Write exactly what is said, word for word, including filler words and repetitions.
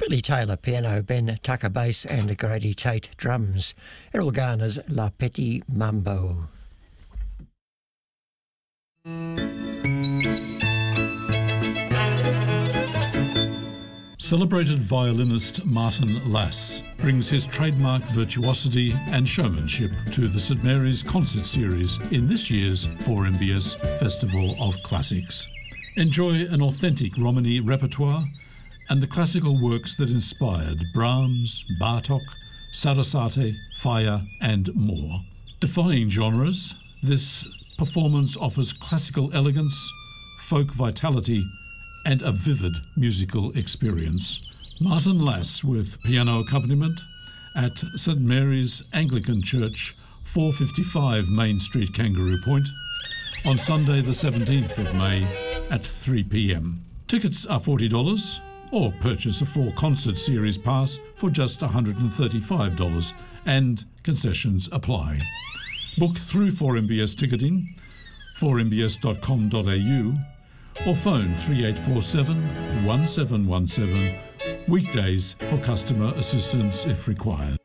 Billy Taylor piano, Ben Tucker bass and Grady Tate drums. Errol Garner's La Petite Mambo. Celebrated violinist Martin Lass brings his trademark virtuosity and showmanship to the St Mary's Concert Series in this year's four M B S Festival of Classics. Enjoy an authentic Romany repertoire and the classical works that inspired Brahms, Bartók, Sarasate, Faye and more. Defying genres, this performance offers classical elegance, folk vitality and a vivid musical experience. Martin Lass with piano accompaniment at St Mary's Anglican Church, four fifty-five Main Street, Kangaroo Point, on Sunday the seventeenth of May at three p m. Tickets are forty dollars, or purchase a four concert series pass for just one hundred thirty-five dollars, and concessions apply. Book through four M B S ticketing, four m b s dot com dot a u, or phone three eight four seven, one seven one seven, weekdays for customer assistance if required.